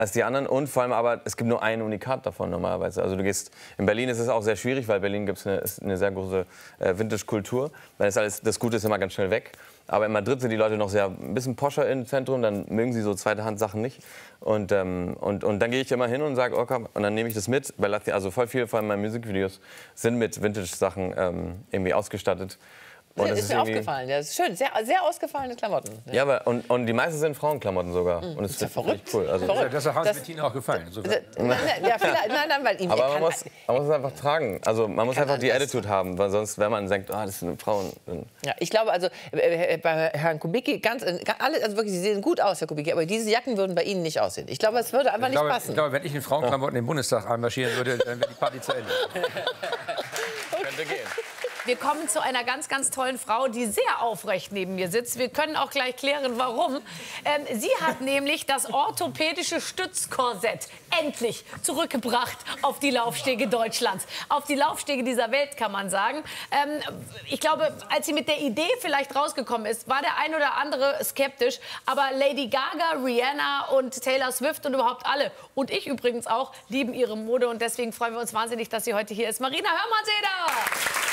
als die anderen und vor allem aber, es gibt nur ein Unikat davon normalerweise. Also du gehst, in Berlin ist es auch sehr schwierig, weil Berlin gibt es eine sehr große Vintage-Kultur. Dann ist alles, das Gute ist immer ganz schnell weg. Aber in Madrid sind die Leute noch sehr ein bisschen poscher im Zentrum, dann mögen sie so zweite Hand Sachen nicht. Und dann gehe ich immer hin und sage, oh komm, und dann nehme ich das mit. Weil also voll viele von meinen Musikvideos sind mit Vintage-Sachen irgendwie ausgestattet. Und das ist mir aufgefallen. Das ist schön. Sehr, sehr ausgefallene Klamotten. Ja, aber und die meisten sind Frauenklamotten sogar. Und das ist ja verrückt. Cool. Also das hat Hans-Bettina auch gefallen. Ja, nein, weil ihm aber man muss es einfach tragen. Also man muss einfach die Attitude haben, weil sonst, wenn man denkt, das sind Frauen. Ja, ich glaube also bei Herrn Kubicki alle, also wirklich, sie sehen gut aus, Herr Kubicki, aber diese Jacken würden bei Ihnen nicht aussehen. Ich glaube, es würde einfach nicht passen. Ich glaube, wenn ich in Frauenklamotten im Bundestag einmarschieren würde, dann wäre die Party zu Ende. Könnte gehen. Wir kommen zu einer ganz, ganz tollen Frau, die sehr aufrecht neben mir sitzt. Wir können auch gleich klären, warum. Sie hat nämlich das orthopädische Stützkorsett endlich zurückgebracht auf die Laufstege Deutschlands. Auf die Laufstege dieser Welt, kann man sagen. Ich glaube, als sie mit der Idee vielleicht rausgekommen ist, war der ein oder andere skeptisch. Aber Lady Gaga, Rihanna und Taylor Swift und überhaupt alle, und ich übrigens auch, lieben ihre Mode. Und deswegen freuen wir uns wahnsinnig, dass sie heute hier ist. Marina Hörmann-Seder!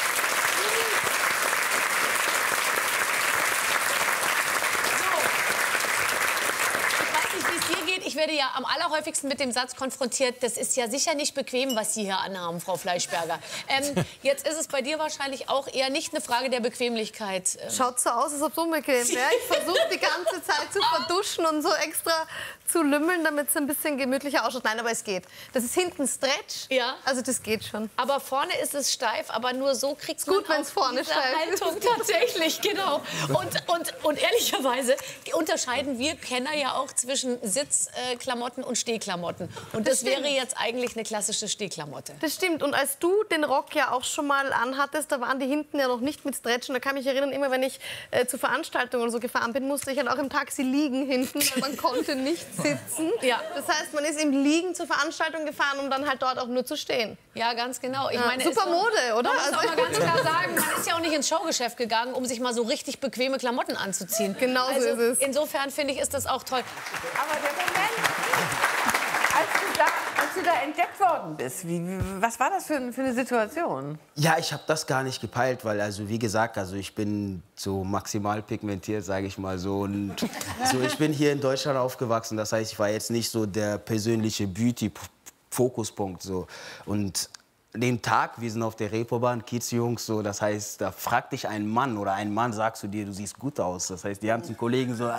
Ich werde ja am allerhäufigsten mit dem Satz konfrontiert, das ist ja sicher nicht bequem, was Sie hier anhaben, Frau Fleischberger. Jetzt ist es bei dir wahrscheinlich auch eher nicht eine Frage der Bequemlichkeit. Schaut so aus, als ob es unbequem wäre. Ich versuche die ganze Zeit zu verduschen und so extra zu lümmeln, damit es ein bisschen gemütlicher ausschaut. Nein, aber es geht. Das ist hinten Stretch, ja. Also das geht schon. Aber vorne ist es steif, aber nur so kriegt man gut, wenn es vorne steif ist. Haltung tatsächlich, genau. Und ehrlicherweise unterscheiden wir Kenner ja auch zwischen Sitzklamotten und Stehklamotten. Und das wäre jetzt eigentlich eine klassische Stehklamotte. Das stimmt. Und als du den Rock ja auch schon mal anhattest, da waren die hinten ja noch nicht mit Stretchen. Da kann ich mich erinnern, immer wenn ich zu Veranstaltungen oder so gefahren bin, musste ich halt auch im Taxi liegen hinten, weil man konnte nicht sitzen. Ja. Das heißt, man ist im Liegen zur Veranstaltung gefahren, um dann halt dort auch nur zu stehen. Ja, ganz genau. Ich meine, super Mode, oder? Man muss auch mal ganz klar sagen, man ist ja auch nicht ins Showgeschäft gegangen, um sich mal so richtig bequeme Klamotten anzuziehen. Genau so ist es. Insofern finde ich, ist das auch toll. Aber der Moment, als du da entdeckt worden bist, was war das für eine Situation? Ja, ich habe das gar nicht gepeilt, weil, also wie gesagt, also ich bin so maximal pigmentiert, sage ich mal so. Und so, ich bin hier in Deutschland aufgewachsen, das heißt, ich war jetzt nicht so der persönliche Beauty-Fokuspunkt. So. Und den Tag, wir sind auf der Reeperbahn, Kiezjungs, so, das heißt, da fragt dich ein Mann oder ein Mann sagt zu dir, du siehst gut aus. Das heißt, die ganzen Kollegen so,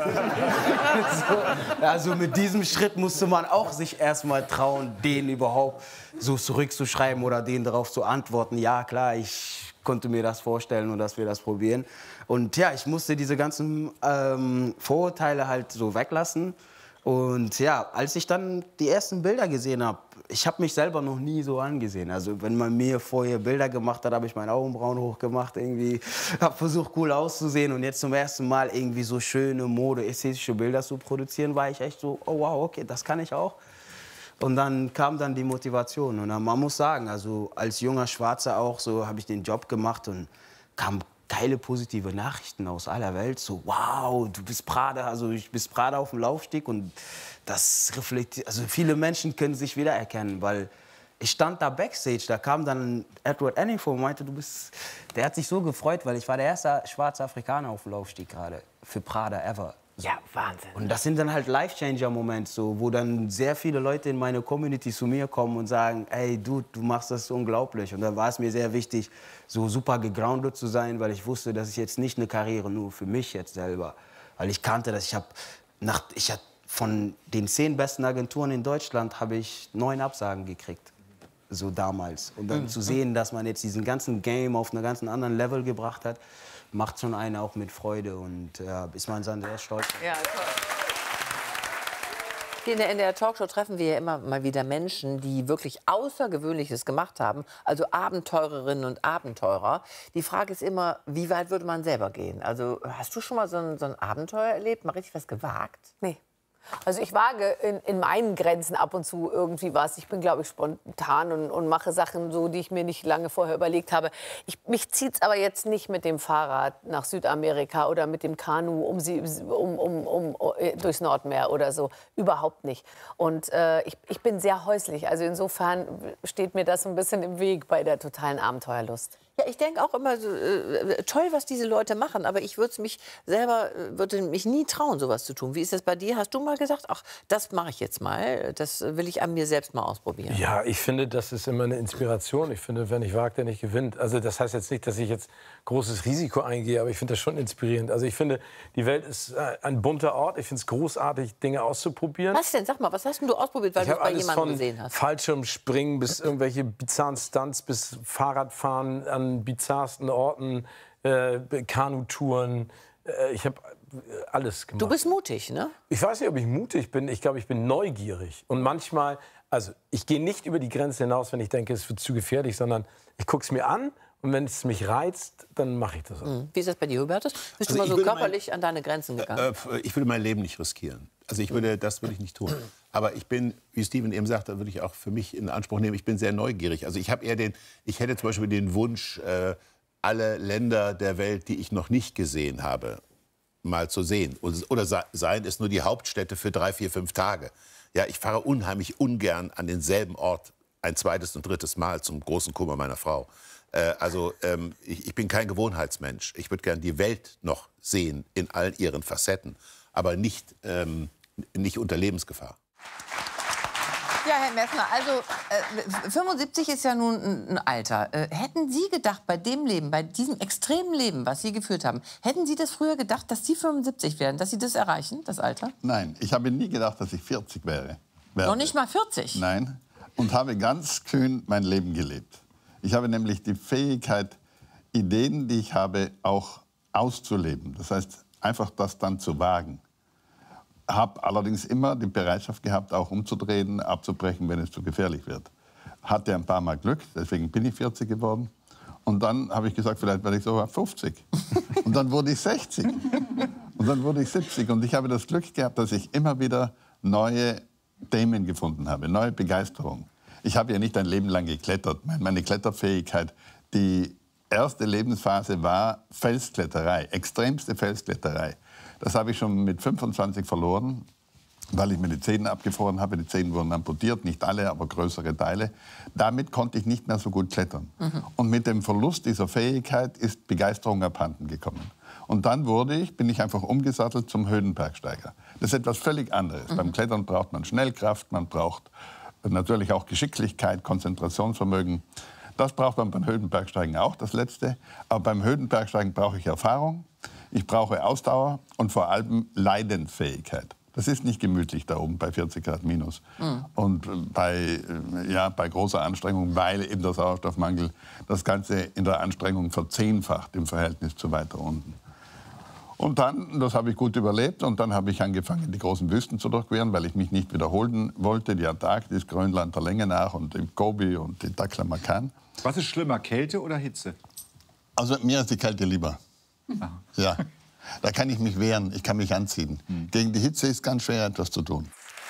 so, also mit diesem Schritt musste man auch sich erstmal trauen, den überhaupt so zurückzuschreiben oder denen darauf zu antworten. Ja, klar, ich konnte mir das vorstellen und dass wir das probieren. Und ja, ich musste diese ganzen Vorurteile halt so weglassen. Und ja, als ich dann die ersten Bilder gesehen habe, ich habe mich selber noch nie so angesehen. Also wenn man mir vorher Bilder gemacht hat, habe ich meine Augenbrauen hochgemacht, irgendwie, habe versucht cool auszusehen. Und jetzt zum ersten Mal irgendwie so schöne Mode, ästhetische Bilder zu produzieren, war ich echt so, oh wow, okay, das kann ich auch. Und dann kam dann die Motivation. Und dann, man muss sagen, also als junger Schwarzer auch, so habe ich den Job gemacht und kam geile positive Nachrichten aus aller Welt. So, wow, du bist Prada, also ich bin Prada auf dem Laufsteg. Und das reflektiert, also viele Menschen können sich wiedererkennen, weil ich stand da Backstage, da kam dann Edward Anningford und meinte, der hat sich so gefreut, weil ich war der erste schwarze Afrikaner auf dem Laufsteg gerade für Prada ever. So. Ja, Wahnsinn. Und das sind dann halt Life-Changer-Momente, so, wo dann sehr viele Leute in meine Community zu mir kommen und sagen, ey, du machst das unglaublich. Und dann war es mir sehr wichtig, so super gegroundet zu sein, weil ich wusste, das ist jetzt nicht eine Karriere nur für mich jetzt selber. Weil ich kannte das, ich hatte von den 10 besten Agenturen in Deutschland habe ich 9 Absagen gekriegt, so damals. Und dann zu sehen, dass man jetzt diesen ganzen Game auf einen ganz anderen Level gebracht hat, macht schon einen auch mit Freude und ist man dann sehr stolz. Ja, toll. Hier in der NDR Talkshow treffen wir ja immer mal wieder Menschen, die wirklich Außergewöhnliches gemacht haben, also Abenteurerinnen und Abenteurer. Die Frage ist immer, wie weit würde man selber gehen? Also hast du schon mal so ein Abenteuer erlebt, mal richtig was gewagt? Nee. Also ich wage in meinen Grenzen ab und zu irgendwie was. Ich bin, glaube ich, spontan und mache Sachen so, die ich mir nicht lange vorher überlegt habe. Mich zieht es aber jetzt nicht mit dem Fahrrad nach Südamerika oder mit dem Kanu durchs Nordmeer oder so. Überhaupt nicht. Und ich bin sehr häuslich. Also insofern steht mir das ein bisschen im Weg bei der totalen Abenteuerlust. Ja, ich denke auch immer, so, toll, was diese Leute machen, aber ich würde mich nie trauen, sowas zu tun. Wie ist das bei dir? Hast du mal gesagt, ach, das mache ich jetzt mal, das will ich an mir selbst mal ausprobieren? Ja, ich finde, das ist immer eine Inspiration. Ich finde, wer nicht wagt, der nicht gewinnt. Also das heißt jetzt nicht, dass ich jetzt großes Risiko eingehe, aber ich finde das schon inspirierend. Also ich finde, die Welt ist ein bunter Ort. Ich finde es großartig, Dinge auszuprobieren. Was denn? Sag mal, was hast denn du ausprobiert, weil du es bei jemandem gesehen hast? Fallschirmspringen bis irgendwelche bizarren Stunts, bis Fahrradfahren an bizarrsten Orten, Kanutouren. Ich habe alles gemacht. Du bist mutig, ne? Ich weiß nicht, ob ich mutig bin. Ich glaube, ich bin neugierig. Und manchmal, also ich gehe nicht über die Grenze hinaus, wenn ich denke, es wird zu gefährlich, sondern ich gucke es mir an. Und wenn es mich reizt, dann mache ich das auch. Wie ist das bei dir, Hubertus? Bist du mal so körperlich an deine Grenzen gegangen? Ich würde mein Leben nicht riskieren. Also das würde ich nicht tun. Aber ich bin, wie Steven eben sagte, würde ich auch für mich in Anspruch nehmen, ich bin sehr neugierig. Also ich hätte zum Beispiel den Wunsch, alle Länder der Welt, die ich noch nicht gesehen habe, mal zu sehen. Oder seien es nur die Hauptstädte für 3, 4, 5 Tage. Ja, ich fahre unheimlich ungern an denselben Ort ein zweites und drittes Mal zum großen Kummer meiner Frau. Ich bin kein Gewohnheitsmensch. Ich würde gern die Welt noch sehen in all ihren Facetten, aber nicht unter Lebensgefahr. Ja, Herr Messner, also 75 ist ja nun ein Alter. Hätten Sie gedacht, bei dem Leben, bei diesem extremen Leben, was Sie geführt haben, hätten Sie das früher gedacht, dass Sie 75 werden, dass Sie das erreichen, das Alter? Nein, ich habe nie gedacht, dass ich 40 wäre. Noch nicht mal 40? Nein, und habe ganz kühn mein Leben gelebt. Ich habe nämlich die Fähigkeit, Ideen, die ich habe, auch auszuleben. Das heißt, einfach das dann zu wagen. Habe allerdings immer die Bereitschaft gehabt, auch umzudrehen, abzubrechen, wenn es zu gefährlich wird. Hatte ein paar Mal Glück, deswegen bin ich 40 geworden. Und dann habe ich gesagt, vielleicht werde ich sogar 50. Und dann wurde ich 60. Und dann wurde ich 70. Und ich habe das Glück gehabt, dass ich immer wieder neue Themen gefunden habe, neue Begeisterung. Ich habe ja nicht ein Leben lang geklettert. Meine Kletterfähigkeit, die erste Lebensphase war Felskletterei, extremste Felskletterei. Das habe ich schon mit 25 verloren, weil ich mir die Zähne abgefroren habe. Die Zähne wurden amputiert, nicht alle, aber größere Teile. Damit konnte ich nicht mehr so gut klettern. Und mit dem Verlust dieser Fähigkeit ist Begeisterung abhanden gekommen. Und dann bin ich einfach umgesattelt zum Höhenbergsteiger. Das ist etwas völlig anderes. Beim Klettern braucht man Schnellkraft, man braucht natürlich auch Geschicklichkeit, Konzentrationsvermögen. Das braucht man beim Höhenbergsteigen auch, das Letzte. Aber beim Höhenbergsteigen brauche ich Erfahrung, ich brauche Ausdauer und vor allem Leidensfähigkeit. Das ist nicht gemütlich da oben bei 40 Grad minus. Und bei großer Anstrengung, weil eben der Sauerstoffmangel das Ganze in der Anstrengung verzehnfacht im Verhältnis zu weiter unten. Und dann, das habe ich gut überlebt, und dann habe ich angefangen, die großen Wüsten zu durchqueren, weil ich mich nicht wiederholen wollte. Die Antarktis, Grönland der Länge nach und die Gobi und die Taklamakan. Was ist schlimmer, Kälte oder Hitze? Also mir ist die Kälte lieber. Ja, da kann ich mich wehren, ich kann mich anziehen. Gegen die Hitze ist ganz schwer, etwas zu tun.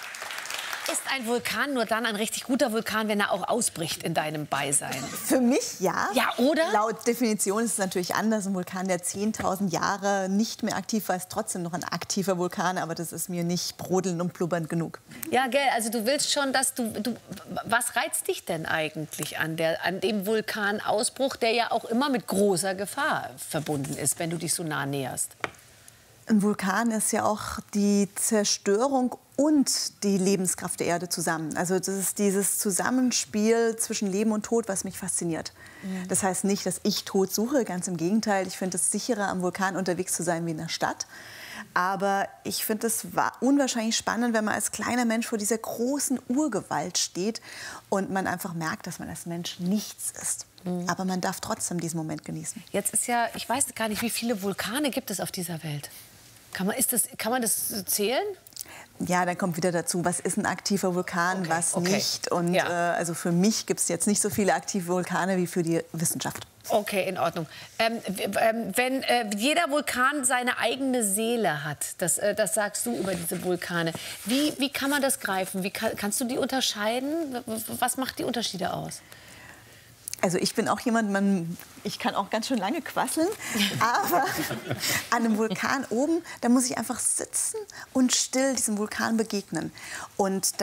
Ist ein Vulkan nur dann ein richtig guter Vulkan, wenn er auch ausbricht in deinem Beisein? Für mich ja. Ja, oder? Laut Definition ist es natürlich anders. Ein Vulkan, der 10.000 Jahre nicht mehr aktiv war, ist trotzdem noch ein aktiver Vulkan. Aber das ist mir nicht brodelnd und blubbernd genug. Ja, gell, also du willst schon, dass was reizt dich denn eigentlich an dem Vulkanausbruch, der ja auch immer mit großer Gefahr verbunden ist, wenn du dich so nah näherst? Ein Vulkan ist ja auch die Zerstörung und die Lebenskraft der Erde zusammen. Also das ist dieses Zusammenspiel zwischen Leben und Tod, was mich fasziniert. Das heißt nicht, dass ich Tod suche, ganz im Gegenteil. Ich finde es sicherer, am Vulkan unterwegs zu sein wie in der Stadt. Aber ich finde es unwahrscheinlich spannend, wenn man als kleiner Mensch vor dieser großen Urgewalt steht und man einfach merkt, dass man als Mensch nichts ist. Aber man darf trotzdem diesen Moment genießen. Jetzt ist ja, ich weiß gar nicht, wie viele Vulkane gibt es auf dieser Welt? Kann man das zählen? Ja, dann kommt wieder dazu, was ist ein aktiver Vulkan, was nicht. Und also für mich gibt es jetzt nicht so viele aktive Vulkane wie für die Wissenschaft. Okay, in Ordnung. Wenn jeder Vulkan seine eigene Seele hat, das sagst du über diese Vulkane, wie kann man das greifen? Kannst du die unterscheiden? Was macht die Unterschiede aus? Also ich bin auch jemand, ich kann auch ganz schön lange quasseln, aber an einem Vulkan oben, da muss ich einfach sitzen und still diesem Vulkan begegnen. Und